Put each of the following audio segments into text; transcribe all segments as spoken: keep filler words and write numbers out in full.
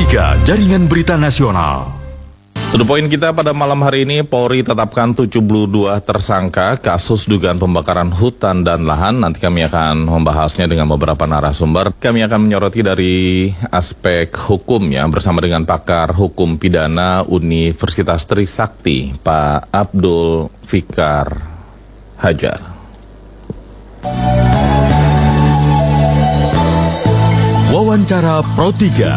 tiga Jaringan Berita Nasional. To the point kita pada malam hari ini, Polri tetapkan tujuh puluh dua tersangka kasus dugaan pembakaran hutan dan lahan. Nanti kami akan membahasnya dengan beberapa narasumber. Kami akan menyoroti dari aspek hukum ya, bersama dengan pakar hukum pidana Universitas Trisakti, Pak Abdul Fikar Hajar. Wawancara Pro tiga.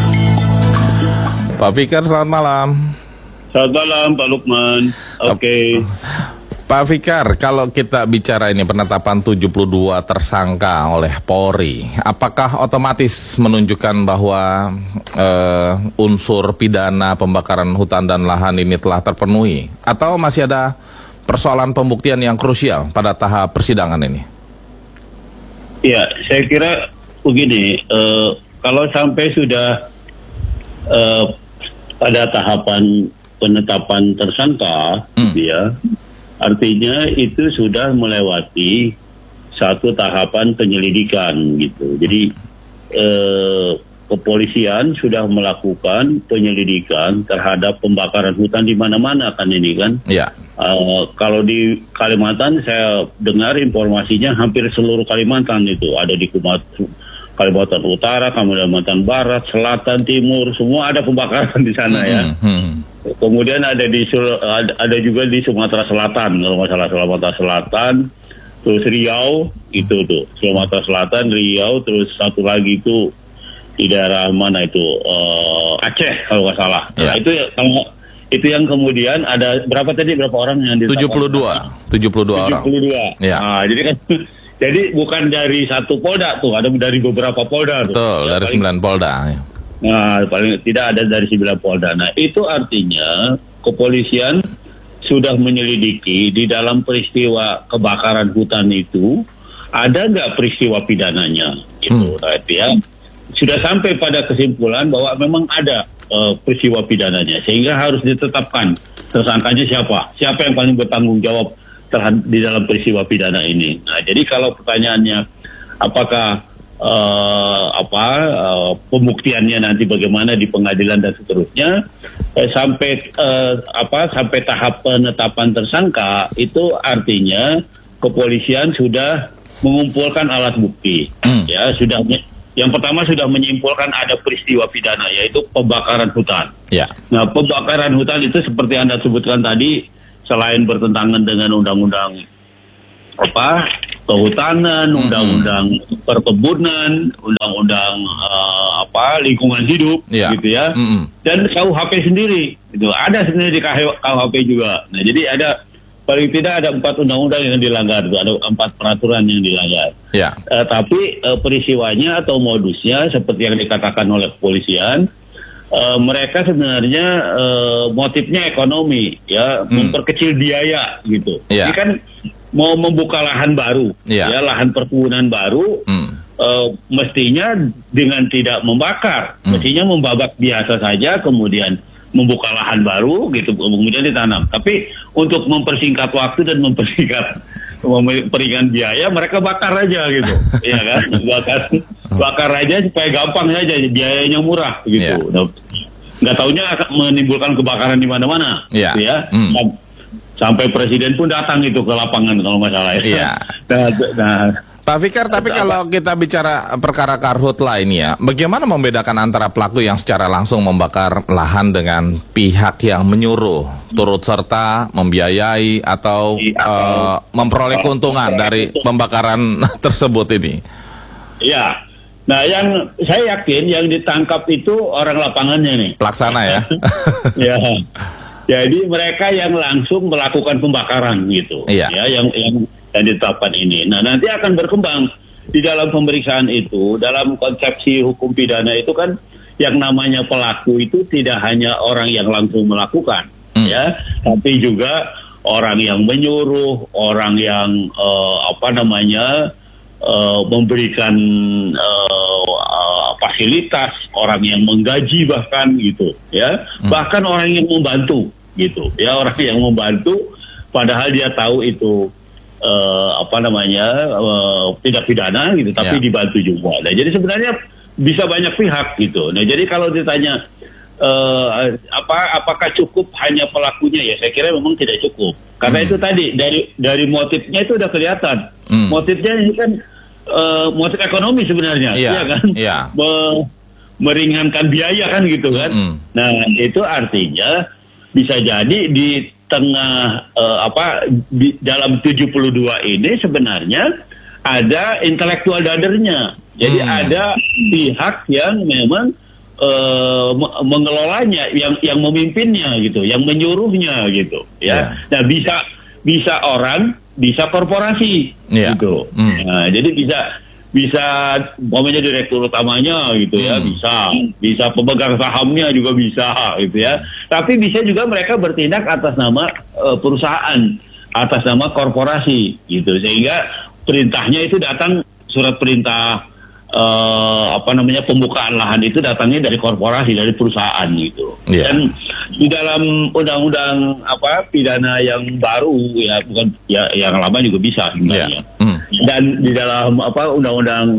Pak Fikar, selamat malam. Selamat malam Pak Lukman. Oke. Okay. Pak Fikar, kalau kita bicara ini penetapan tujuh puluh dua tersangka oleh Polri, apakah otomatis menunjukkan bahwa uh, unsur pidana pembakaran hutan dan lahan ini telah terpenuhi? Atau masih ada persoalan pembuktian yang krusial pada tahap persidangan ini? Ya, saya kira begini, uh, kalau sampai sudah uh, pada tahapan penetapan tersangka, hmm. ya, artinya itu sudah melewati satu tahapan penyelidikan gitu. Jadi eh, kepolisian sudah melakukan penyelidikan terhadap pembakaran hutan di mana-mana kan ini kan. Ya. Uh, kalau di Kalimantan saya dengar informasinya hampir seluruh Kalimantan itu ada di Kalimantan Utara, Kalimantan Barat, Selatan, Timur, semua ada pembakaran di sana ya. Hmm, hmm. Kemudian ada di ada, ada juga di Sumatera Selatan, kalau nggak salah Sumatera Selatan, terus Riau itu tuh Sumatera Selatan, Riau, terus satu lagi itu di daerah mana itu uh, Aceh kalau nggak salah. Ya. Nah, itu kalau itu yang kemudian ada berapa tadi berapa orang yang ditangkap? tujuh puluh dua, tujuh puluh dua orang. tujuh puluh dua. Ya. Nah, jadi kan jadi bukan dari satu polda tuh, ada dari beberapa polda tuh. Betul, ya, dari paling, sembilan polda. Ya. Nah, paling tidak ada dari sembilan polda. Nah, itu artinya kepolisian sudah menyelidiki di dalam peristiwa kebakaran hutan itu ada nggak peristiwa pidananya, gitu. Hmm. Nah, ya sudah sampai pada kesimpulan bahwa memang ada uh, peristiwa pidananya, sehingga harus ditetapkan tersangkanya siapa, siapa yang paling bertanggung jawab terhadap di dalam peristiwa pidana ini. Nah, jadi kalau pertanyaannya apakah Uh, apa uh, pembuktiannya nanti bagaimana di pengadilan dan seterusnya eh, sampai uh, apa sampai tahap penetapan tersangka itu artinya kepolisian sudah mengumpulkan alat bukti hmm. ya sudah yang pertama sudah menyimpulkan ada peristiwa pidana yaitu pembakaran hutan. Ya. Nah, pembakaran hutan itu seperti Anda sebutkan tadi selain bertentangan dengan undang-undang apa kehutanan, mm-hmm. undang-undang perkebunan, undang-undang uh, apa lingkungan hidup, yeah. gitu ya, mm-hmm. dan K U H P sendiri, itu ada sendiri di K U H P juga. Nah, jadi ada paling tidak ada empat undang-undang yang dilanggar, ada empat peraturan yang dilanggar. Yeah. Uh, tapi uh, peristiwanya atau modusnya seperti yang dikatakan oleh kepolisian, uh, mereka sebenarnya uh, motifnya ekonomi, ya, mm. memperkecil biaya, gitu. Yeah. Jadi kan mau membuka lahan baru, yeah. ya lahan perkebunan baru, mm. uh, mestinya dengan tidak membakar, mm. mestinya membabak biasa saja, kemudian membuka lahan baru, gitu, kemudian ditanam. Tapi untuk mempersingkat waktu dan mempersingkat memperingan biaya, mereka bakar aja, gitu, ya kan, bakar, bakar aja supaya gampang saja, biayanya murah, gitu. Yeah. Nah, nggak taunya akan menimbulkan kebakaran di mana-mana, yeah. gitu ya. Mm. Sampai presiden pun datang itu ke lapangan kalau nggak salah ya. Iya. Nah, nah, Pak Fikar, tapi kalau kita bicara perkara karhutla ini ya, bagaimana membedakan antara pelaku yang secara langsung membakar lahan dengan pihak yang menyuruh, turut serta, membiayai, atau iya, uh, memperoleh keuntungan dari pembakaran tersebut ini? Iya. Nah, yang saya yakin yang ditangkap itu orang lapangannya nih. Pelaksana ya? Ya. Jadi mereka yang langsung melakukan pembakaran gitu, iya. ya, yang yang yang ditetapkan ini. Nah, nanti akan berkembang di dalam pemeriksaan itu, dalam konsepsi hukum pidana itu kan, yang namanya pelaku itu tidak hanya orang yang langsung melakukan, hmm. ya, tapi juga orang yang menyuruh, orang yang uh, apa namanya uh, memberikan uh, fasilitas, orang yang menggaji bahkan gitu, ya, hmm. bahkan orang yang membantu gitu, ya, orang yang membantu, padahal dia tahu itu uh, apa namanya uh, tidak pidana gitu, tapi yeah. dibantu juga. Nah, jadi sebenarnya bisa banyak pihak gitu. Nah, jadi kalau ditanya uh, apa apakah cukup hanya pelakunya? Ya saya kira memang tidak cukup. Karena hmm. itu tadi dari dari motifnya itu udah kelihatan. Hmm. Motifnya ini kan uh, motif ekonomi sebenarnya, yeah. ya kan? Yeah. Me- meringankan biaya kan gitu kan. Hmm. Nah, itu artinya bisa jadi di tengah uh, apa di dalam tujuh puluh dua ini sebenarnya ada intelektual dadernya. Jadi hmm. ada pihak yang memang uh, mengelolanya, yang yang memimpinnya gitu, yang menyuruhnya gitu ya. Yeah. Nah, bisa bisa orang, bisa korporasi yeah. gitu. Hmm. Nah, jadi bisa bisa umpamanya direktur utamanya gitu ya, hmm. bisa bisa pemegang sahamnya juga bisa gitu ya. Tapi bisa juga mereka bertindak atas nama uh, perusahaan, atas nama korporasi gitu, sehingga perintahnya itu datang, surat perintah uh, apa namanya pembukaan lahan itu datangnya dari korporasi, dari perusahaan gitu. Yeah. Dan di dalam undang-undang apa pidana yang baru ya, bukan ya yang lama juga bisa sebenarnya. Yeah. Mm. Dan di dalam apa undang-undang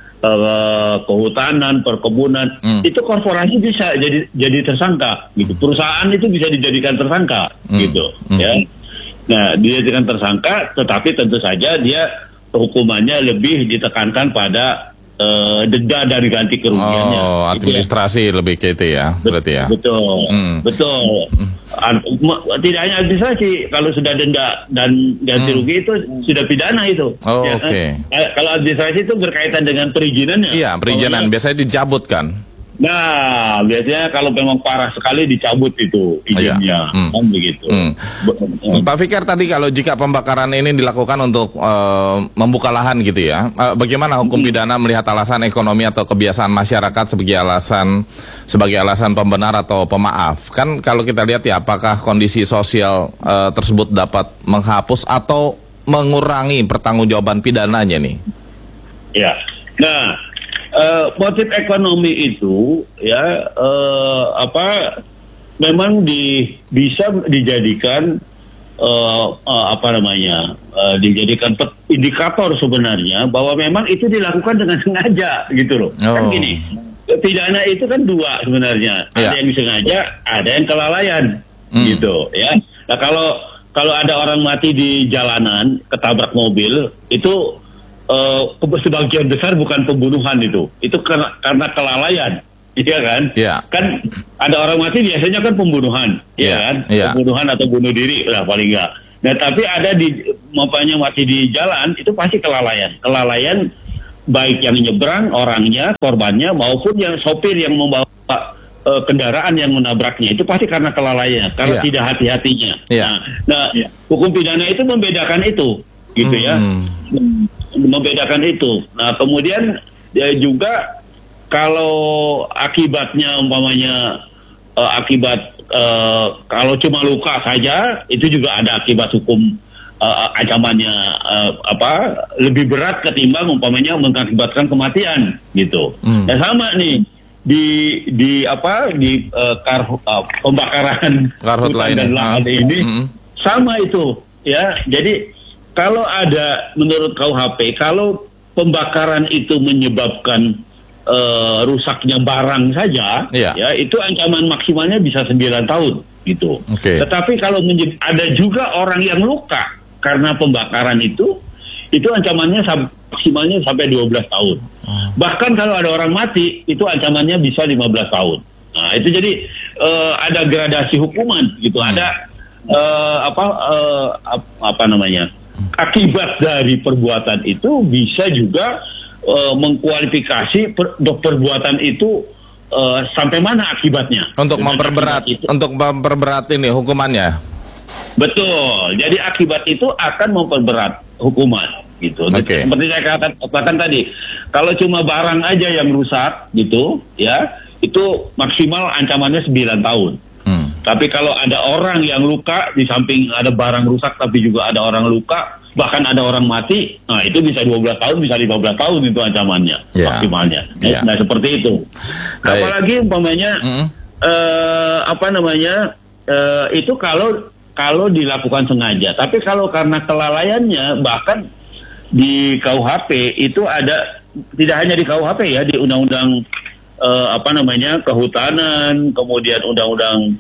uh, kehutanan, perkebunan mm. itu korporasi bisa jadi jadi tersangka gitu. Perusahaan itu bisa dijadikan tersangka mm. gitu mm. ya. Nah, dijadikan tersangka, tetapi tentu saja dia hukumannya lebih ditekankan pada Uh, denda dan ganti kerugiannya. Oh, administrasi gitu ya. Lebih ke itu ya, berarti ya. Betul, hmm. betul. Hmm. Tidak hanya administrasi, kalau sudah denda dan ganti hmm. rugi itu sudah pidana itu. Oh, ya, oke. Okay. Eh, kalau administrasi itu berkaitan dengan perizinannya. Iya, perizinan biasanya dicabut kan. Nah, biasanya kalau memang parah sekali dicabut itu izinnya, hmm. kan begitu. Hmm. Pak Fikar, tadi kalau jika pembakaran ini dilakukan untuk uh, membuka lahan gitu ya, uh, bagaimana hukum hmm. pidana melihat alasan ekonomi atau kebiasaan masyarakat sebagai alasan sebagai alasan pembenar atau pemaaf? Kan kalau kita lihat ya, apakah kondisi sosial uh, tersebut dapat menghapus atau mengurangi pertanggungjawaban pidananya nih? Ya, nah. Uh, motif ekonomi itu ya uh, apa memang di bisa dijadikan uh, uh, apa namanya uh, dijadikan indikator sebenarnya bahwa memang itu dilakukan dengan sengaja gitu loh. Oh. Kan gini, pidana itu kan dua sebenarnya, ada yeah. yang sengaja, ada yang kelalaian mm. gitu ya. Nah, kalau kalau ada orang mati di jalanan ketabrak mobil itu Uh, sebagian besar bukan pembunuhan itu, itu karena, karena kelalaian, iya kan? Yeah. Kan ada orang mati biasanya kan pembunuhan, iya yeah. kan? Yeah. Pembunuhan atau bunuh diri lah paling enggak. Nah tapi ada di, mampanya mati di jalan itu pasti kelalaian, kelalaian baik yang nyebrang orangnya, korbannya maupun yang sopir yang membawa uh, kendaraan yang menabraknya itu pasti karena kelalaiannya, karena yeah. tidak hati-hatinya. Yeah. Nah, nah yeah. hukum pidana itu membedakan itu, gitu mm. ya. Membedakan itu. Nah, kemudian ya juga kalau akibatnya umpamanya uh, akibat uh, kalau cuma luka saja itu juga ada akibat hukum uh, ancamannya uh, apa lebih berat ketimbang umpamanya mengakibatkan kematian gitu. Hmm. Nah, sama nih di di apa di uh, kar, uh, pembakaran hutan dan lahan ah. ini hmm. sama itu ya. Jadi kalau ada menurut K U H P, kalau pembakaran itu menyebabkan uh, rusaknya barang saja, yeah. ya itu ancaman maksimalnya bisa sembilan tahun gitu. Okay. Tetapi kalau menye- ada juga orang yang luka karena pembakaran itu, itu ancamannya sam- maksimalnya sampai dua belas tahun. Hmm. Bahkan kalau ada orang mati, itu ancamannya bisa lima belas tahun. Nah, itu jadi uh, ada gradasi hukuman gitu. Hmm. Ada uh, apa uh, apa namanya? Akibat dari perbuatan itu bisa juga uh, mengkualifikasi per, perbuatan itu uh, sampai mana akibatnya. Untuk Dengan memperberat, itu. untuk memperberat ini hukumannya. Betul. Jadi akibat itu akan memperberat hukuman, gitu. Okay. Seperti saya katakan, katakan tadi, kalau cuma barang aja yang rusak, gitu, ya, itu maksimal ancamannya sembilan tahun. Hmm. Tapi kalau ada orang yang luka, di samping ada barang rusak tapi juga ada orang luka, bahkan ada orang mati, nah itu bisa dua belas tahun, bisa lima belas tahun itu ancamannya, yeah. maksimalnya. Yeah. Nah, seperti itu. Nah, apalagi umpamanya mm-hmm. uh, apa namanya uh, itu kalau kalau dilakukan sengaja. Tapi kalau karena kelalaiannya, bahkan di K U H P itu ada, tidak hanya di K U H P ya, di Undang-Undang uh, apa namanya kehutanan, kemudian undang-undang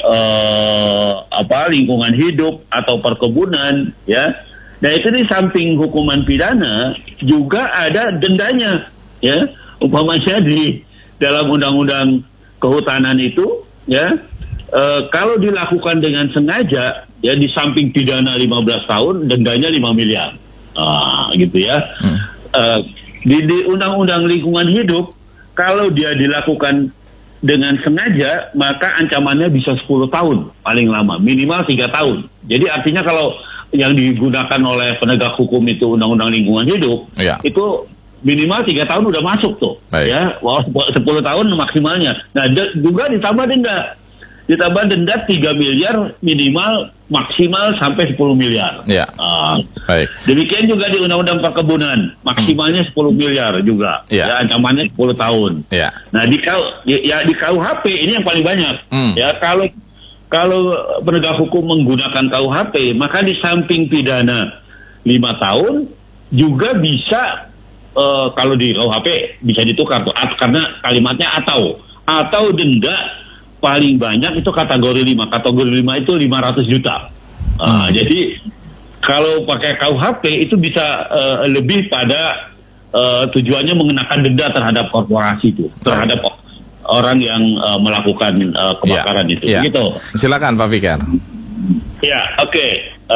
uh, apa lingkungan hidup atau perkebunan, ya. Nah itu di samping hukuman pidana juga ada dendanya, ya. Umpamanya di dalam undang-undang kehutanan itu, ya, uh, kalau dilakukan dengan sengaja, ya di samping pidana lima belas tahun, dendanya lima miliar, ah, gitu ya. Hmm. Uh, di, di undang-undang lingkungan hidup, kalau dia dilakukan dengan sengaja, maka ancamannya bisa sepuluh tahun paling lama, minimal tiga tahun. Jadi artinya kalau yang digunakan oleh penegak hukum itu undang-undang lingkungan hidup, ya. Itu minimal tiga tahun udah masuk tuh. Baik. Ya, sepuluh tahun maksimalnya. Nah, de- juga ditambah denda. Ditambah denda tiga miliar minimal, maksimal sampai sepuluh miliar. Ya. Uh, Baik. Demikian juga di undang-undang perkebunan, maksimalnya hmm. sepuluh miliar juga. Ya. Ya, ancamannya sepuluh tahun. Ya. Nah, di ya di K U H P ini yang paling banyak. Hmm. Ya, kalau kalau penegak hukum menggunakan K U H P, maka di samping pidana lima tahun juga bisa uh, kalau di K U H P bisa ditukar tuh, karena kalimatnya atau atau denda paling banyak itu kategori lima. Kategori lima itu lima ratus juta. Uh, hmm. Jadi kalau pakai K U H P itu bisa uh, lebih pada uh, tujuannya mengenakan denda terhadap korporasi itu, terhadap hmm. orang yang uh, melakukan uh, kebakaran ya, itu. Ya. Gitu. Silakan Pak Fikar. Ya, oke. Okay.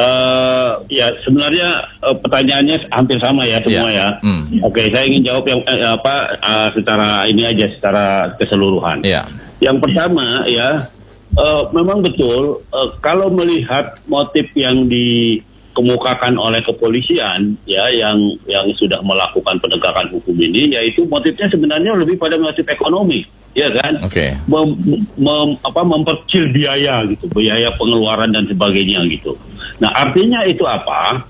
Uh, ya sebenarnya uh, pertanyaannya hampir sama ya semua ya. ya. Hmm. Oke, okay, saya ingin jawab yang eh, apa uh, secara ini aja, secara keseluruhan. Ya. Yang pertama ya, uh, memang betul uh, kalau melihat motif yang dikemukakan oleh kepolisian ya, yang yang sudah melakukan penegakan hukum ini, yaitu motifnya sebenarnya lebih pada motif ekonomi, ya kan? Oke. Okay. Mem, mem, apa memperkecil biaya gitu, biaya pengeluaran dan sebagainya gitu. Nah artinya itu apa?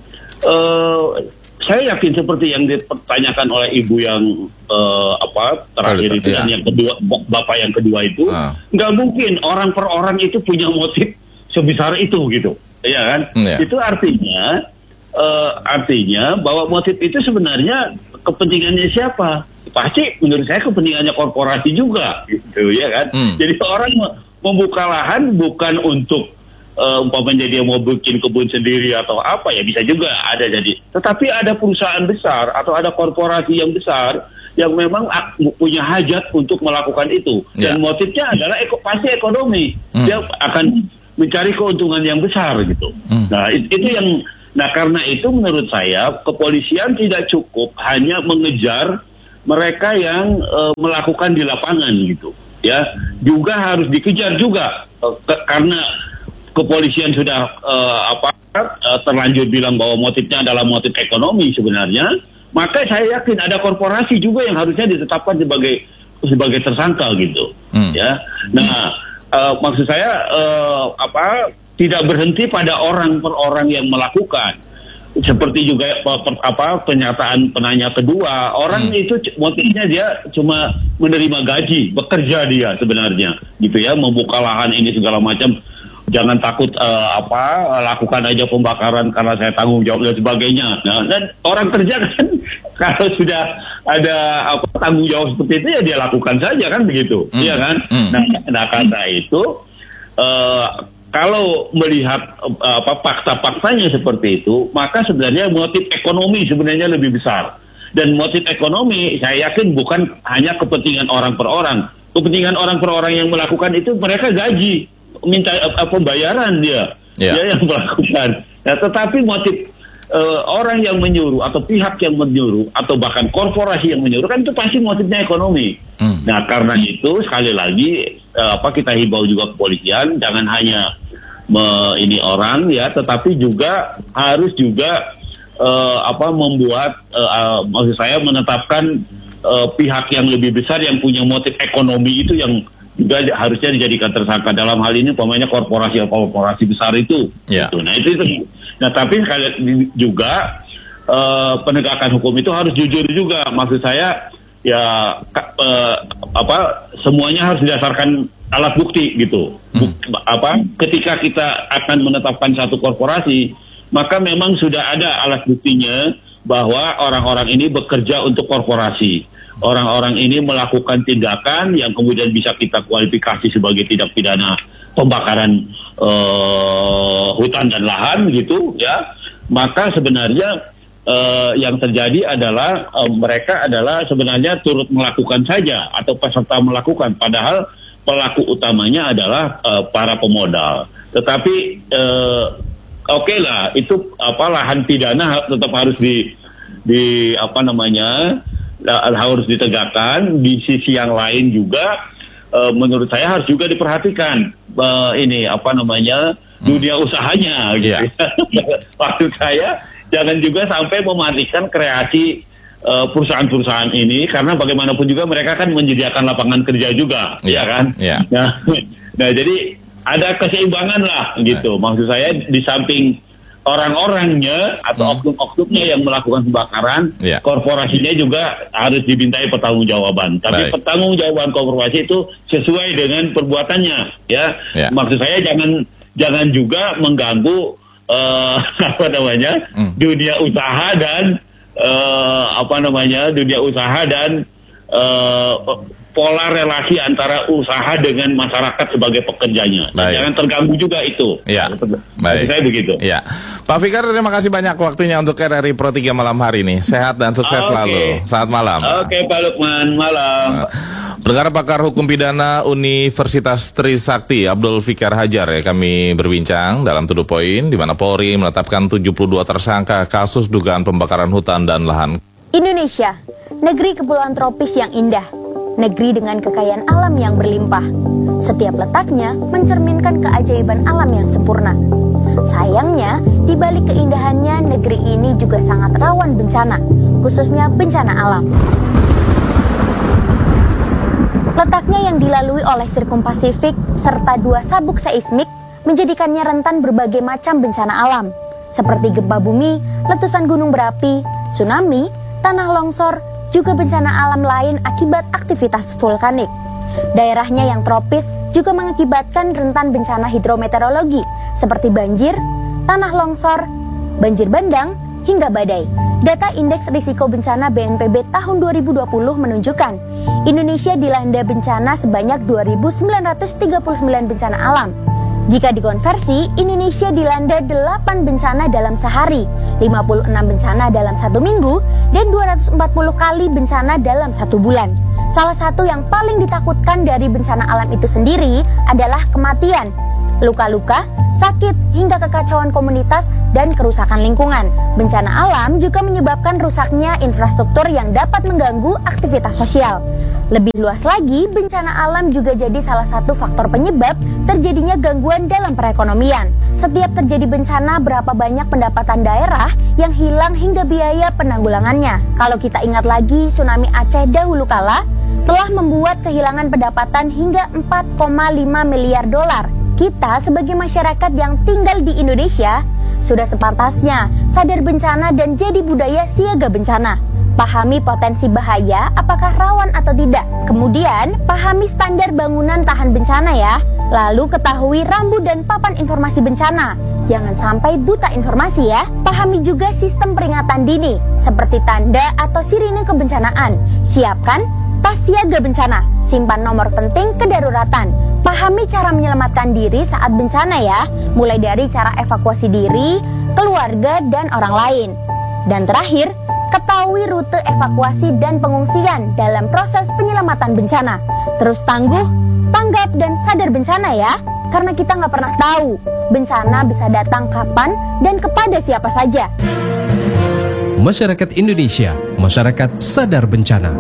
Uh, saya yakin seperti yang dipertanyakan oleh ibu yang uh, apa terakhir itu ya. Dan yang kedua bapak yang kedua itu nggak uh. mungkin orang per orang itu punya motif sebesar itu gitu, ya kan? Yeah. Itu artinya uh, artinya bahwa motif itu sebenarnya kepentingannya siapa? Pasti menurut saya kepentingannya korporasi juga, gitu ya kan? Mm. Jadi orang membuka lahan bukan untuk Uh, umpamanya dia mau bikin kebun sendiri atau apa ya bisa juga ada jadi. Tetapi ada perusahaan besar atau ada korporasi yang besar yang memang ak- punya hajat untuk melakukan itu. Dan yeah. motifnya adalah eko- pasti ekonomi. Mm. Dia akan mencari keuntungan yang besar gitu. Mm. Nah itu, itu yang, nah karena itu menurut saya kepolisian tidak cukup hanya mengejar mereka yang uh, melakukan di lapangan gitu. Ya juga harus dikejar juga uh, ke- karena kepolisian sudah uh, apa uh, terlanjur bilang bahwa motifnya adalah motif ekonomi sebenarnya, maka saya yakin ada korporasi juga yang harusnya ditetapkan sebagai sebagai tersangka gitu. Hmm. Ya, nah uh, maksud saya uh, apa tidak berhenti pada orang per orang yang melakukan. Seperti juga per, apa pernyataan penanya kedua, orang hmm. itu motifnya dia cuma menerima gaji, bekerja dia sebenarnya, gitu ya, membuka lahan ini segala macam. Jangan takut uh, apa lakukan aja pembakaran karena saya tanggung jawab dan sebagainya. Nah, dan orang kerja kan kalau sudah ada apa tanggung jawab seperti itu ya dia lakukan saja kan begitu, iya mm. kan? Mm. Nah, nah karena itu uh, kalau melihat uh, apa fakta-faktanya seperti itu, maka sebenarnya motif ekonomi sebenarnya lebih besar. Dan motif ekonomi saya yakin bukan hanya kepentingan orang per orang. Kepentingan orang per orang yang melakukan itu mereka gaji, minta uh, pembayaran dia, yeah. dia yang melakukan. Nah, tetapi motif uh, orang yang menyuruh atau pihak yang menyuruh atau bahkan korporasi yang menyuruh kan itu pasti motifnya ekonomi. Mm. Nah, karena itu sekali lagi uh, apa kita himbau juga kepolisian jangan hanya me, ini orang ya, tetapi juga harus juga uh, apa membuat uh, uh, maksud saya menetapkan uh, pihak yang lebih besar yang punya motif ekonomi itu yang juga harusnya dijadikan tersangka. Dalam hal ini umpamanya korporasi korporasi besar itu. Yeah. Gitu. Nah itu itu. Nah tapi sekali juga uh, penegakan hukum itu harus jujur juga. Maksud saya ya uh, apa semuanya harus didasarkan alat bukti gitu. Hmm. Buk, apa ketika kita akan menetapkan satu korporasi, maka memang sudah ada alat buktinya bahwa orang-orang ini bekerja untuk korporasi. orang-orang ini melakukan tindakan yang kemudian bisa kita kualifikasi sebagai tindak pidana pembakaran uh, hutan dan lahan gitu ya, maka sebenarnya uh, yang terjadi adalah uh, mereka adalah sebenarnya turut melakukan saja atau peserta melakukan, padahal pelaku utamanya adalah uh, para pemodal. Tetapi uh, oke okay lah, itu apa lahan pidana tetap harus di di apa namanya harus ditegakkan. Di sisi yang lain juga uh, menurut saya harus juga diperhatikan uh, ini apa namanya dunia usahanya gitu. Yeah. Maksud saya jangan juga sampai mematikan kreasi uh, perusahaan-perusahaan ini, karena bagaimanapun juga mereka kan menyediakan lapangan kerja juga, yeah. ya kan? Yeah. Nah, nah jadi ada keseimbangan lah gitu. Maksud saya di samping orang-orangnya atau hmm. oknum-oknumnya yang melakukan pembakaran, yeah. korporasinya juga harus dimintai pertanggungjawaban. Tapi Baik. pertanggungjawaban korporasi itu sesuai dengan perbuatannya, ya. Yeah. Maksud saya jangan jangan juga mengganggu uh, apa namanya hmm. dunia usaha dan uh, apa namanya dunia usaha dan uh, pola relasi antara usaha dengan masyarakat sebagai pekerjanya. Baik. Jangan terganggu juga itu. Ya. Baik. Saya begitu. Ya. Pak Fikar, terima kasih banyak waktunya untuk R R I Pro tiga malam hari ini. Sehat dan sukses okay. selalu. Selamat malam. Oke, okay, Pak Lukman. Malam. Pendengar pakar hukum pidana Universitas Trisakti Abdul Fikar Hajar ya, kami berbincang dalam To The Point di mana Polri menetapkan tujuh puluh dua tersangka kasus dugaan pembakaran hutan dan lahan. Indonesia, negeri kepulauan tropis yang indah. Negeri dengan kekayaan alam yang berlimpah. Setiap letaknya mencerminkan keajaiban alam yang sempurna. Sayangnya, di balik keindahannya, negeri ini juga sangat rawan bencana, khususnya bencana alam. Letaknya yang dilalui oleh Sirkum Pasifik serta dua sabuk seismik menjadikannya rentan berbagai macam bencana alam, seperti gempa bumi, letusan gunung berapi, tsunami, tanah longsor, juga bencana alam lain akibat aktivitas vulkanik. Daerahnya yang tropis juga mengakibatkan rentan bencana hidrometeorologi seperti banjir, tanah longsor, banjir bandang, hingga badai. Data Indeks Risiko Bencana B N P B tahun dua ribu dua puluh menunjukkan Indonesia dilanda bencana sebanyak dua ribu sembilan ratus tiga puluh sembilan bencana alam. Jika dikonversi, Indonesia dilanda delapan bencana dalam sehari, lima puluh enam bencana dalam satu minggu, dan dua ratus empat puluh kali bencana dalam satu bulan. Salah satu yang paling ditakutkan dari bencana alam itu sendiri adalah kematian, luka-luka, sakit, hingga kekacauan komunitas dan kerusakan lingkungan. Bencana alam juga menyebabkan rusaknya infrastruktur yang dapat mengganggu aktivitas sosial. Lebih luas lagi, bencana alam juga jadi salah satu faktor penyebab terjadinya gangguan dalam perekonomian. Setiap terjadi bencana, berapa banyak pendapatan daerah yang hilang hingga biaya penanggulangannya. Kalau kita ingat lagi, tsunami Aceh dahulu kala telah membuat kehilangan pendapatan hingga empat koma lima miliar dolar. Kita sebagai masyarakat yang tinggal di Indonesia sudah sepantasnya sadar bencana dan jadi budaya siaga bencana. Pahami potensi bahaya, apakah rawan atau tidak. Kemudian, pahami standar bangunan tahan bencana ya. Lalu ketahui rambu dan papan informasi bencana. Jangan sampai buta informasi ya. Pahami juga sistem peringatan dini, seperti tanda atau sirine kebencanaan. Siapkan tas siaga bencana, simpan nomor penting kedaruratan. Pahami cara menyelamatkan diri saat bencana ya, mulai dari cara evakuasi diri, keluarga, dan orang lain. Dan terakhir, ketahui rute evakuasi dan pengungsian dalam proses penyelamatan bencana. Terus tangguh, tanggap, dan sadar bencana ya, karena kita nggak pernah tahu bencana bisa datang kapan dan kepada siapa saja. Masyarakat Indonesia, masyarakat sadar bencana.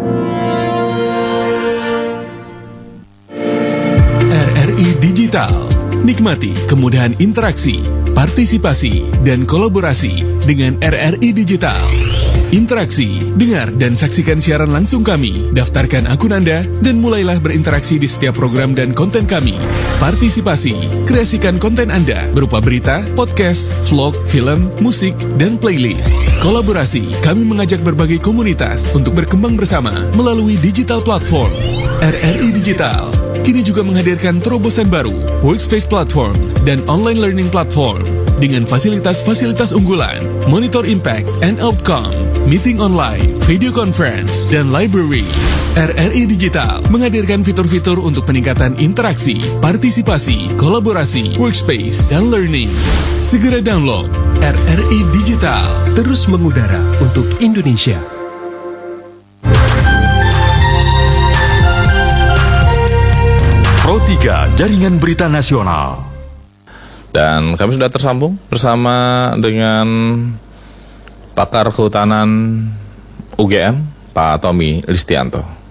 R R I Digital. Nikmati kemudahan interaksi, partisipasi, dan kolaborasi dengan R R I Digital. Interaksi, dengar dan saksikan siaran langsung kami, daftarkan akun Anda, dan mulailah berinteraksi di setiap program dan konten kami. Partisipasi, kreasikan konten Anda berupa berita, podcast, vlog, film, musik, dan playlist. Kolaborasi, kami mengajak berbagai komunitas untuk berkembang bersama melalui digital platform. R R I Digital kini juga menghadirkan terobosan baru, workspace platform, dan online learning platform dengan fasilitas-fasilitas unggulan, monitor impact and outcome, meeting online, video conference, dan library. R R I Digital menghadirkan fitur-fitur untuk peningkatan interaksi, partisipasi, kolaborasi, workspace, dan learning. Segera download R R I Digital. Terus mengudara untuk Indonesia. Pro tiga Jaringan Berita Nasional. Dan kami sudah tersambung bersama dengan pakar kehutanan U G M, Pak Tommy Listianto.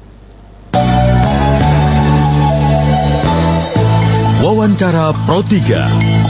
Wawancara Pro tiga.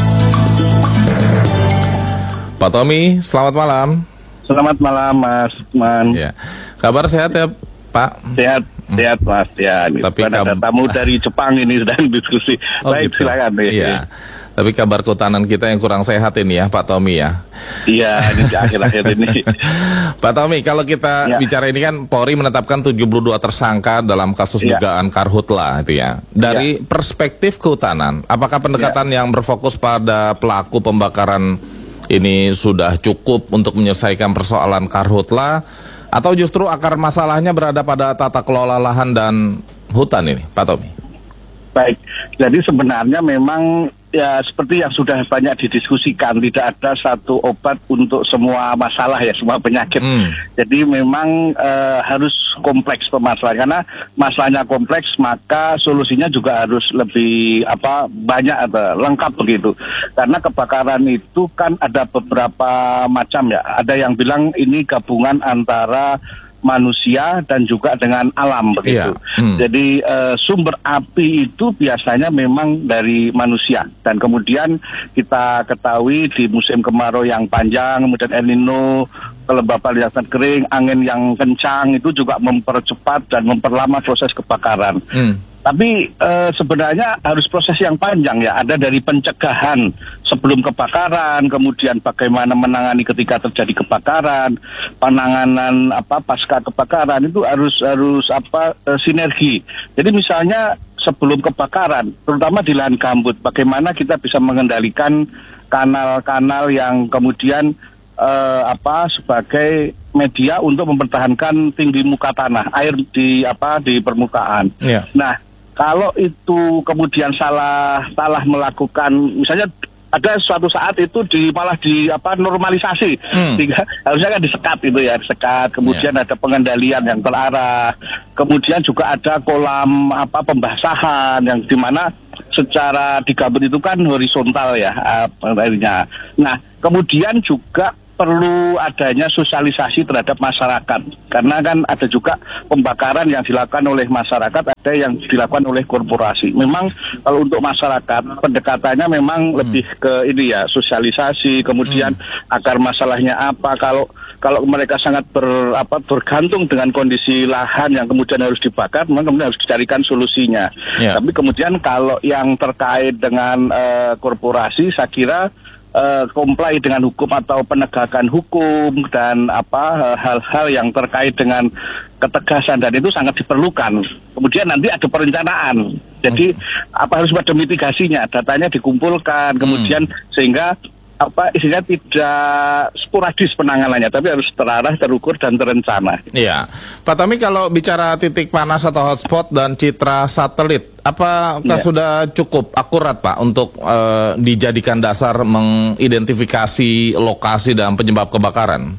Pak Tommy, selamat malam. Selamat malam, Mas Man. Ya. Kabar sehat ya, Pak? Sehat, hmm. sehat Mas. Ya, tapi ada kab- tamu dari Jepang ini sedang diskusi. Oh, Baik, gitu. silakan. Iya. Tapi kabar kehutanan kita yang kurang sehat ini ya, Pak Tommy ya. Iya, ini di akhir-akhir ini. Pak Tommy, kalau kita ya. bicara ini kan Polri menetapkan tujuh puluh dua tersangka dalam kasus ya. dugaan karhutla itu ya. Dari ya. perspektif kehutanan, apakah pendekatan ya. yang berfokus pada pelaku pembakaran ini sudah cukup untuk menyelesaikan persoalan karhutla, atau justru akar masalahnya berada pada tata kelola lahan dan hutan ini, Pak Tommy? Baik, jadi sebenarnya memang ya seperti yang sudah banyak didiskusikan, tidak ada satu obat untuk semua masalah ya, semua penyakit. Hmm. Jadi memang e, harus kompleks permasalahan, karena masalahnya kompleks maka solusinya juga harus lebih apa banyak atau lengkap begitu. Karena kebakaran itu kan ada beberapa macam ya, ada yang bilang ini gabungan antara manusia dan juga dengan alam begitu. Iya. Hmm. Jadi uh, sumber api itu biasanya memang dari manusia, dan kemudian kita ketahui di musim kemarau yang panjang, kemudian El Nino, kelembapan yang kering, angin yang kencang itu juga mempercepat dan memperlama proses kebakaran. Hmm. Tapi e, sebenarnya harus proses yang panjang ya, ada dari pencegahan sebelum kebakaran, kemudian bagaimana menangani ketika terjadi kebakaran, penanganan apa pasca kebakaran itu harus harus apa e, sinergi. Jadi misalnya sebelum kebakaran, terutama di lahan gambut, bagaimana kita bisa mengendalikan kanal-kanal yang kemudian e, apa sebagai media untuk mempertahankan tinggi muka tanah, air di apa di permukaan. Yeah. Nah, kalau itu kemudian salah salah melakukan, misalnya ada suatu saat itu di malah di apa normalisasi, hmm. sehingga harusnya kan disekat itu ya, disekat. Kemudian yeah. ada pengendalian yang terarah. Kemudian juga ada kolam apa pembasahan yang dimana secara di gambut itu kan horizontal ya airnya. Nah, kemudian juga perlu adanya sosialisasi terhadap masyarakat, karena kan ada juga pembakaran yang dilakukan oleh masyarakat, ada yang dilakukan oleh korporasi. Memang kalau untuk masyarakat pendekatannya memang hmm. lebih ke ini ya, sosialisasi, kemudian hmm. akar masalahnya apa. Kalau kalau mereka sangat ber, apa, bergantung dengan kondisi lahan yang kemudian harus dibakar, memang kemudian harus dicarikan solusinya. Yeah. Tapi kemudian kalau yang terkait dengan uh, korporasi, saya kira Uh, comply dengan hukum atau penegakan hukum dan apa hal-hal yang terkait dengan ketegasan, dan itu sangat diperlukan. Kemudian nanti ada perencanaan. Jadi hmm. apa harus ada mitigasinya, datanya dikumpulkan, kemudian hmm. sehingga apa istilahnya tidak sporadis penanganannya, tapi harus terarah, terukur, dan terencana. Iya, Pak Tommy, kalau bicara titik panas atau hotspot dan citra satelit, apakah ya. sudah cukup akurat Pak untuk uh, dijadikan dasar mengidentifikasi lokasi dan penyebab kebakaran?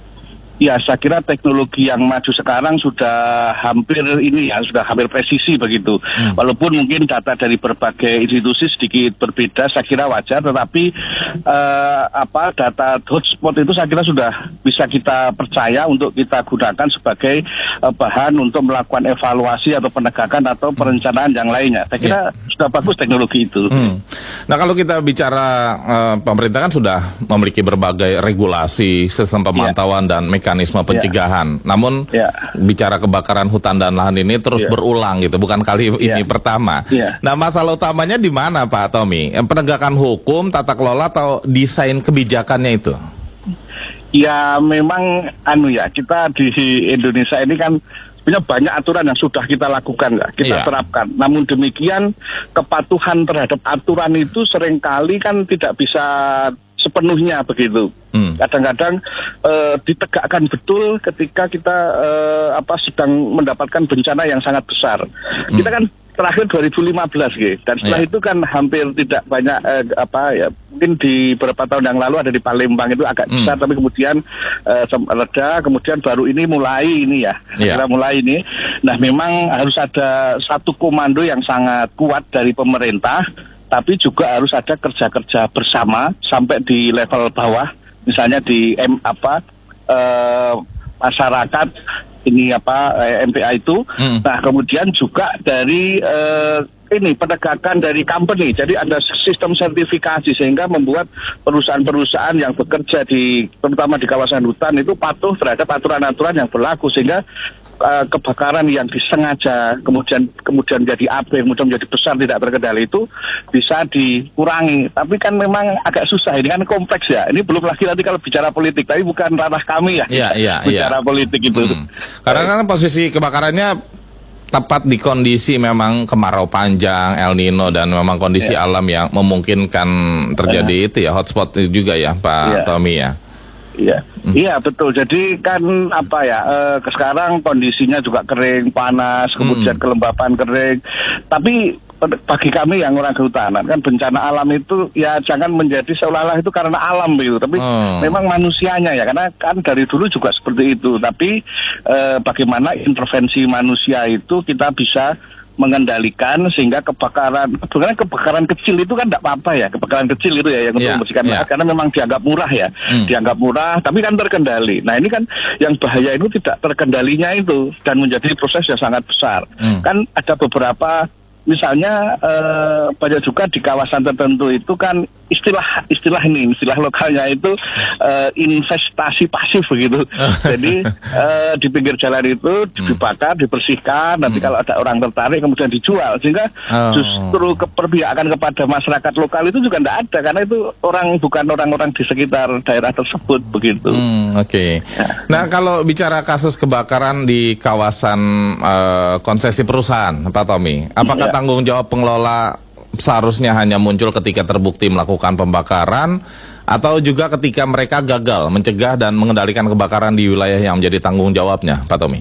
Ya, saya kira teknologi yang maju sekarang sudah hampir ini ya, sudah hampir presisi begitu. Hmm. Walaupun mungkin data dari berbagai institusi sedikit berbeda, saya kira wajar, tetapi uh, apa data hotspot itu saya kira sudah bisa kita percaya untuk kita gunakan sebagai uh, bahan untuk melakukan evaluasi atau penegakan atau perencanaan yang lainnya. Saya kira yeah. sudah bagus teknologi itu. Hmm. Nah, kalau kita bicara uh, pemerintah kan sudah memiliki berbagai regulasi, sistem pemantauan yeah. dan mekanisme pencegahan. Yeah. Namun yeah. bicara kebakaran hutan dan lahan ini terus yeah. berulang gitu, bukan kali yeah. ini pertama. Yeah. Nah, masalah utamanya di mana Pak Tommy? Penegakan hukum, tata kelola, atau desain kebijakannya itu? Ya memang anu ya, kita di Indonesia ini kan sebenarnya banyak aturan yang sudah kita lakukan, kita yeah. terapkan. Namun demikian kepatuhan terhadap aturan itu seringkali kan tidak bisa sepenuhnya begitu. Hmm. Kadang-kadang uh, ditegakkan betul ketika kita uh, apa sedang mendapatkan bencana yang sangat besar. Hmm. Kita kan terakhir dua ribu lima belas gitu. Dan setelah yeah. itu kan hampir tidak banyak eh, apa ya, mungkin di beberapa tahun yang lalu ada di Palembang itu agak mm. besar, tapi kemudian eh, reda, kemudian baru ini mulai ini ya, yeah. kira mulai ini. Nah, memang harus ada satu komando yang sangat kuat dari pemerintah, tapi juga harus ada kerja-kerja bersama sampai di level bawah, misalnya di M apa eh, masyarakat ini apa M P A itu, hmm. nah kemudian juga dari uh, ini penegakan dari company, jadi ada sistem sertifikasi sehingga membuat perusahaan-perusahaan yang bekerja di terutama di kawasan hutan itu patuh terhadap aturan-aturan yang berlaku sehingga uh, kebakaran yang disengaja kemudian kemudian jadi api kemudian menjadi besar tidak terkendali itu bisa dikurangi. Tapi kan memang agak susah, ini kan kompleks ya. Ini belum lagi nanti kalau bicara politik, tapi bukan ranah kami ya, ya, ya bicara ya. politik itu. Hmm. Karena kan posisi kebakarannya tepat di kondisi memang kemarau panjang, El Nino, dan memang kondisi ya. alam yang memungkinkan terjadi ya. itu ya, hotspot juga ya Pak ya. Tommy ya. Iya, hmm. iya betul. Jadi kan apa ya, eh, sekarang kondisinya juga kering, panas, kemudian hmm. kelembapan kering. Tapi bagi kami yang orang kehutanan kan bencana alam itu ya jangan menjadi seolah-olah itu karena alam gitu, tapi hmm. memang manusianya ya, karena kan dari dulu juga seperti itu. Tapi eh, bagaimana intervensi manusia itu kita bisa mengendalikan sehingga kebakaran, sebenarnya kebakaran kecil itu kan tidak apa-apa ya, kebakaran kecil itu ya yang untuk yeah, membersihkan yeah. karena memang dianggap murah ya, hmm. dianggap murah, tapi kan terkendali. Nah ini kan yang bahaya itu tidak terkendalinya itu dan menjadi proses yang sangat besar. Hmm. Kan ada beberapa, misalnya eh, banyak juga di kawasan tertentu itu kan istilah istilah ini istilah lokalnya itu eh, investasi pasif begitu. Jadi eh, di pinggir jalan itu dibakar, dibersihkan, nanti hmm. kalau ada orang tertarik kemudian dijual, sehingga oh. justru keperpihakan kepada masyarakat lokal itu juga tidak ada karena itu orang bukan orang-orang di sekitar daerah tersebut begitu. Hmm, Oke. Okay. Ya. Nah kalau bicara kasus kebakaran di kawasan eh, konsesi perusahaan, Pak Tommy, apakah ya. tanggung jawab pengelola seharusnya hanya muncul ketika terbukti melakukan pembakaran atau juga ketika mereka gagal mencegah dan mengendalikan kebakaran di wilayah yang menjadi tanggung jawabnya, Pak Tommy?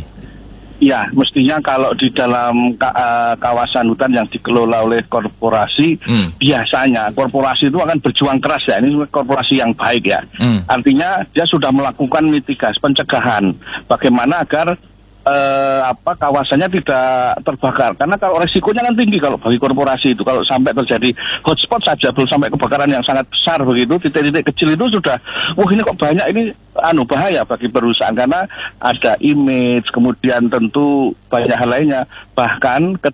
Ya, mestinya kalau di dalam ka uh, kawasan hutan yang dikelola oleh korporasi, hmm. biasanya korporasi itu akan berjuang keras ya, ini korporasi yang baik ya. Hmm. Artinya dia sudah melakukan mitigasi, pencegahan, bagaimana agar Uh, apa kawasannya tidak terbakar, karena kalau resikonya kan tinggi kalau bagi korporasi itu, kalau sampai terjadi hotspot saja belum sampai kebakaran yang sangat besar begitu, titik-titik kecil itu sudah wah ini kok banyak, ini anu bahaya bagi perusahaan karena ada image, kemudian tentu banyak hal lainnya, bahkan